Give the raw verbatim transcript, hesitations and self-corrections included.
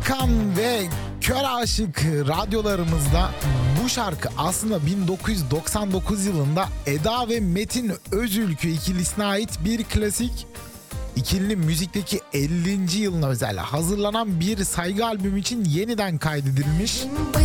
Erkan ve Kör Aşık radyolarımızda bu şarkı aslında bin dokuz yüz doksan dokuz yılında Eda ve Metin Özülkü ikilisine ait bir klasik. İkilinin müzikteki ellinci yılına özel hazırlanan bir saygı albümü için yeniden kaydedilmiş.